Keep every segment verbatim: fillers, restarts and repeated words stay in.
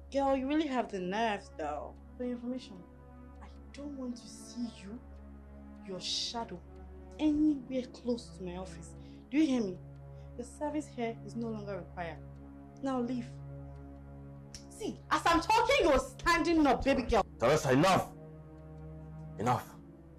Girl, you really have the nerves though. For your information, I don't want to see you, your shadow, anywhere close to my office. Do you hear me? The service here is no longer required. Now leave. See, as I'm talking, you're standing up, baby girl. Teresa, enough! Enough!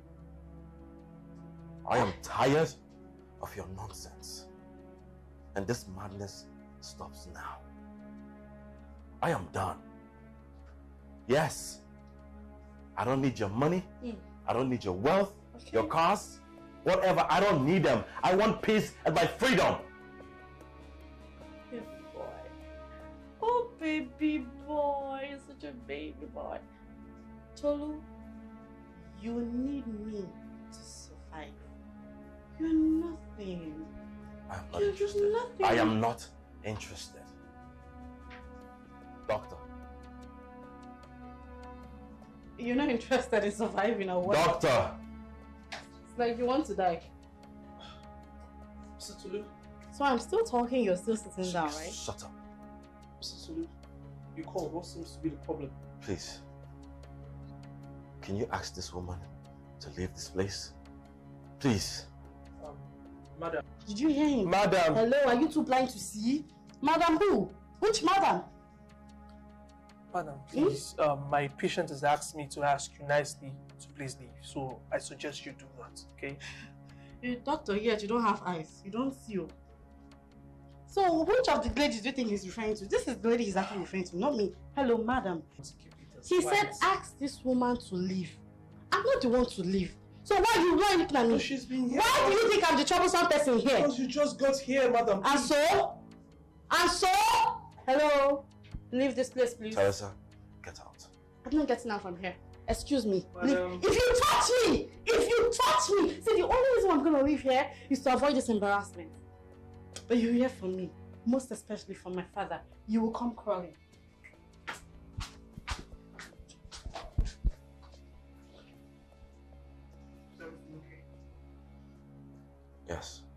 I am tired of your nonsense. And this madness stops now. I am done. Yes. I don't need your money. Mm. I don't need your wealth, okay. Your cars, whatever. I don't need them. I want peace and my freedom. Good boy. Oh, baby boy. You're such a baby boy. Tolu, you need me to survive. You're nothing. I'm not You're interested. Just nothing. I am not interested. Doctor. You're not interested in surviving or what? Doctor! It's like you want to die. Mister Tolu. So I'm still talking, you're still sitting Sh down, right? Shut up. Mister Tolu, you called. What seems to be the problem? Please. Can you ask this woman to leave this place? Please. Um, madam. Did you hear him? Madam. Hello, are you too blind to see? Madam who? Which madam? Madam, please. Hmm? Um, my patient has asked me to ask you nicely to please leave. So I suggest you do that, okay? You're a doctor, yet you don't have eyes. You don't see. So which of the ladies do you think he's referring to? This is the lady he's actually referring to, not me. Hello, madam. He said ask this woman to leave. I'm not the one to leave. So why are you, why are you looking at me? Oh, she's been here. Why do you think I'm the troublesome person here? Because you just got here, madam. And so? And so? Hello? Leave this place, please. Teresa, get out. I'm not getting out from here. Excuse me. Madam. If you touch me! If you touch me! See, the only reason I'm going to leave here is to avoid this embarrassment. But you hear from me, most especially from my father, you will come crawling. Is everything okay? Yes.